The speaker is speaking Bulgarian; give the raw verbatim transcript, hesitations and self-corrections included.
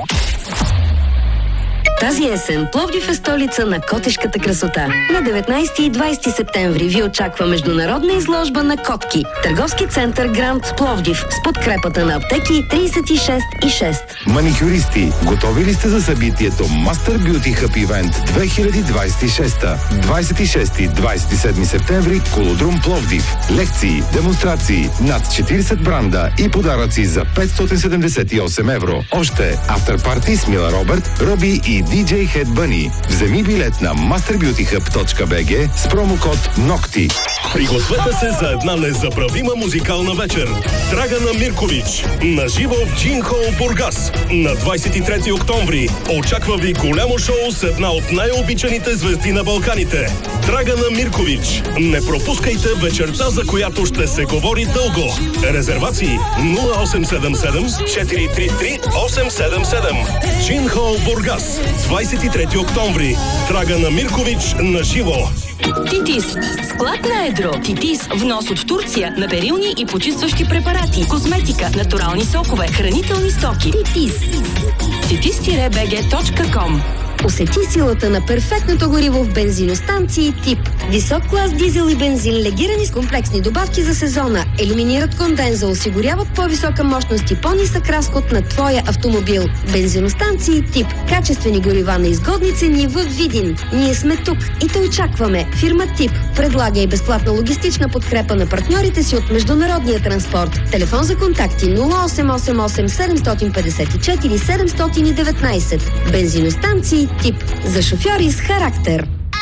Тази есен Пловдив е столица на котешката красота. На деветнайсети и двайсети септември ви очаква международна изложба на котки. Търговски център Гранд Пловдив с подкрепата на аптеки трийсет и шест и шест. Маникюристи, готови ли сте за събитието Master Beauty Hub Event две хиляди двайсет и шеста? двайсет и шести – двайсет и седми септември, Колодрум Пловдив. Лекции, демонстрации, над четирийсет бранда и подаръци за петстотин седемдесет и осем евро. Още авторпарти с Мила Робърт, Роби и ди джей Head Bunny. Вземи билет на master beauty hub точка би джи с промокод НОКТИ. Пригответе се за една незабравима музикална вечер. Драгана Миркович на живо в Джин Хол, Бургас. На двайсет и трети октомври очаква ви голямо шоу с една от най-обичаните звезди на Балканите. Драгана Миркович. Не пропускайте вечерта, за която ще се говори дълго. Резервации нула осем седем седем четири три три осем седем седем. Джин Хол, Бургас. двайсет и трети октомври. Драгана Миркович на живо. Титис. Склад на едро. Титис. Внос от Турция на перилни и почистващи препарати, козметика, натурални сокове, хранителни стоки. Титис. титис би джи точка ком. Усети силата на перфектното гориво в бензиностанции ТИП. Висок клас дизел и бензин, легирани с комплексни добавки за сезона, елиминират конденза, осигуряват по-висока мощност и по-нисък разход на твоя автомобил. Бензиностанции ТИП. Качествени горива на изгодни цени в Видин. Ние сме тук и те очакваме. Фирма ТИП предлага и безплатна логистична подкрепа на партньорите си от международния транспорт. Телефон за контакти нула осем осем осем седем пет четири седем едно девет. Бензиностанции ТИП. За шофьори с характер.